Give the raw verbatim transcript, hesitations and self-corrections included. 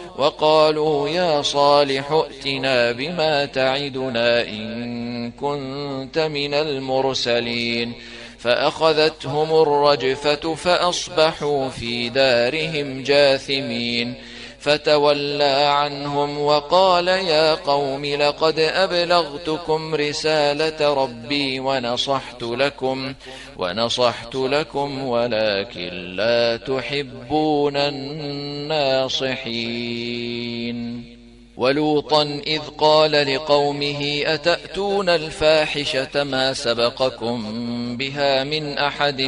وقالوا يا صالح ائتنا بما تعدنا إن كنت من المرسلين فأخذتهم الرجفة فأصبحوا في دارهم جاثمين فتولى عنهم وقال يا قوم لقد أبلغتكم رسالة ربي ونصحت لكم ونصحت لكم ولكن لا تحبون الناصحين. ولوطا إذ قال لقومه أتأتون الفاحشة ما سبقكم بها من أحد